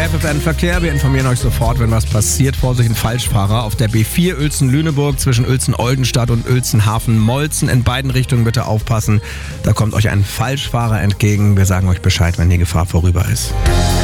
FFN-Verkehr. Wir informieren euch sofort, wenn was passiert. Vorsicht, ein Falschfahrer auf der B4 Uelzen-Lüneburg zwischen Uelzen-Oldenstadt und Uelzen-Hafen-Molzen. In beiden Richtungen bitte aufpassen. Da kommt euch ein Falschfahrer entgegen. Wir sagen euch Bescheid, wenn die Gefahr vorüber ist.